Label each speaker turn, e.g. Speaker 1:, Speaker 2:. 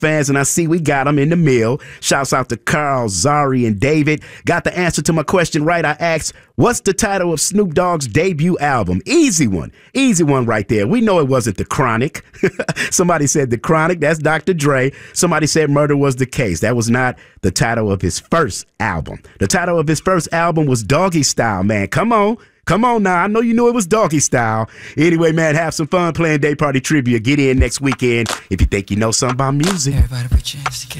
Speaker 1: fans, and I see we got them in the mail. Shouts out to Carl, Zari, and David. Got the answer to my question right. I asked, what's the title of Snoop Dogg's debut album? Easy one right there. We know it wasn't The Chronic. Somebody said The Chronic. That's Dr. Dre. Somebody said Murder Was the Case. That was not the title of his first album. The title of his first album was Doggy Style, man. Come on now. I know you knew it was Doggy Style. Anyway, man, have some fun playing Day Party Trivia. Get in next weekend if you think you know something about music.
Speaker 2: Everybody put your hands together.